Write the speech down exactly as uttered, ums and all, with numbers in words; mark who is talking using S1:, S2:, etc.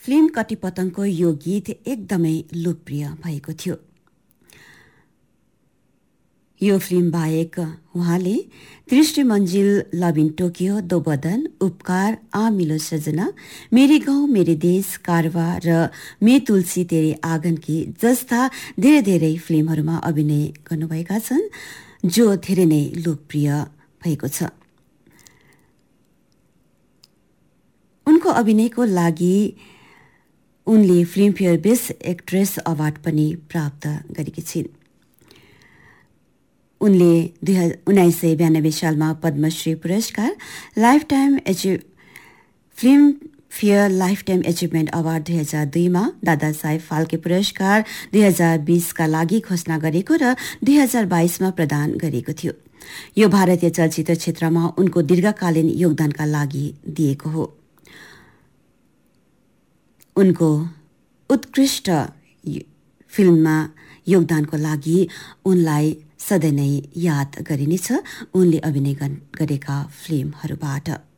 S1: Film कटिपतङको यो गीत एकदमै लोकप्रिय भएको थियो। यो फिल्म बाहेक उहाँले दृष्टि मन्जिल, लभ इन टोकियो, दो बदन, उपकार, आ मिलो सजना, मेरे गाउँ मेरे देश, कारवा र मे तुलसी तेरे आँगन की जस्ता धेरै धेरै फिल्महरूमा अभिनय गर्नुभएका छन्, जो धेरै नै लोकप्रिय भएको छ। उनको अभिनयको लागि उनले फिल्मफेयर बेस्ट एक्ट्रेस अवार्ड पनि प्राप्त गरेकी छिन्। उनले दुई उन्नाइस सय बयानब्बे सालमा पद्मश्री पुरस्कार, life time achieve film fair life time achievement award दुई हजार दुईमा दादा साहेब फाल्के पुरस्कार दुई हजार बीसका लागि घोषणा गरेको र दुई हजार बाइसमा प्रदान गरेको थियो। यो भारतीय चलचित्र क्षेत्रमा उनको दीर्घकालीन योगदानका लागि दिएको हो। उनको उत्कृष्ट फिल्ममा योगदानको लागि उनलाई सधैँ नै याद गरिनेछ उनले अभिनय गरेका फिल्महरूबाट।